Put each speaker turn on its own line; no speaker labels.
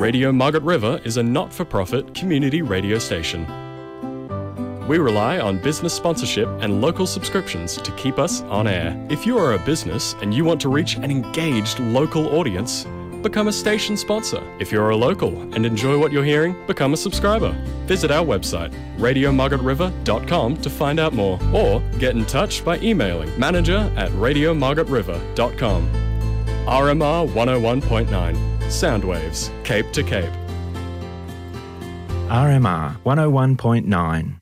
Radio Margaret River is a not-for-profit community radio station. We rely on business sponsorship and local subscriptions to keep us on air. If you are a business and you want to reach an engaged local audience, become a station sponsor. If you're a local and enjoy what you're hearing, become a subscriber. Visit our website, radiomargaretriver.com, to find out more, or get in touch by emailing manager@radiomargaretriver.com. RMR 101.9, Soundwaves, Cape to Cape.
RMR 101.9.